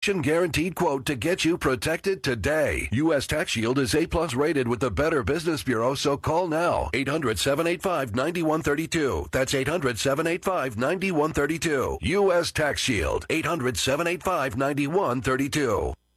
inspection guaranteed quote to get you protected today. U.S. Tax Shield is A-plus rated with the Better Business Bureau, so call now. 800-785-9132. That's 800-785-9132. U.S. Tax Shield. 800-785-9132.